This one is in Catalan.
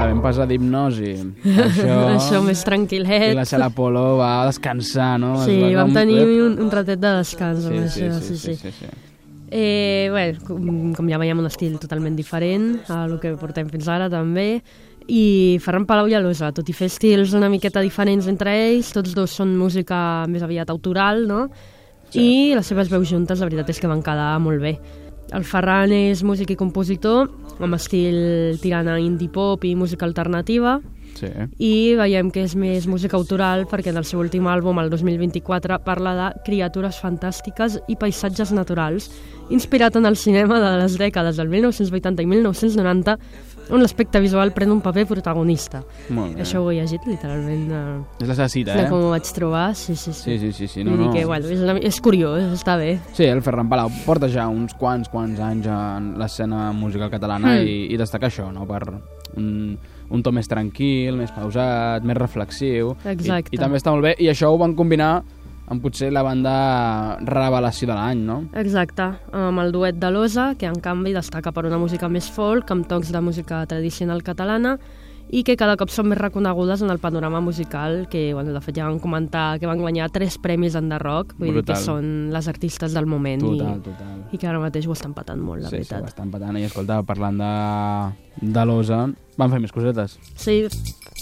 vam passar d'Hipnosi. Això més tranquil·let. I la Sala Polo va descansar, no? Sí, vam tenir un ratet de descans amb això. Sí. Bueno, com ja veiem, un estil totalment diferent al que portem fins ara, també. I Ferran Palau i Alosa, tot i fer estils una miqueta diferents entre ells, tots dos són música més aviat autoral, no? Sí. I les seves veus juntes, la veritat és que van quedar molt bé. El Ferran és músic i compositor, amb estil tirant a indie pop i música alternativa, sí. I veiem que és més música autoral perquè en el seu últim àlbum, el 2024, parla de criatures fantàstiques i paisatges naturals, inspirat en el cinema de les dècades del 1980 i 1990, on l'aspecte visual pren un paper protagonista. Molt bé. Això ho he llegit literalment és la seva cita, de com ho vaig trobar. Sí. No. Que, bueno, és curiós, està bé. Sí, el Ferran Palau porta ja uns quants anys en l'escena musical catalana i destaca això, no? Per un to més tranquil, més pausat, més reflexiu. Exacte. I també està molt bé, i això ho van combinar amb potser la banda revelació de l'any, no? Exacte, amb el duet de l'Osa, que en canvi destaca per una música més folk, amb tocs de música tradicional catalana, i que cada cop són més reconegudes en el panorama musical, que, bueno, de fet ja van comentar que van guanyar 3 premis en The Rock, vull dir que són les artistes del moment. Total. I que ara mateix ho estan patant molt, la veritat. Sí, ho estan patant, i escolta, parlant de l'Osa, van fer més cosetes. Sí,